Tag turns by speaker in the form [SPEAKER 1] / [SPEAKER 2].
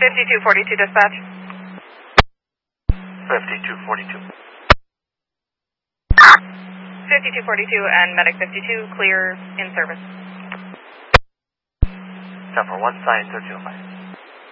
[SPEAKER 1] 5242 dispatch.
[SPEAKER 2] 5242.
[SPEAKER 1] 5242 and medic 52, clear, in service.
[SPEAKER 2] 741 sign 3005.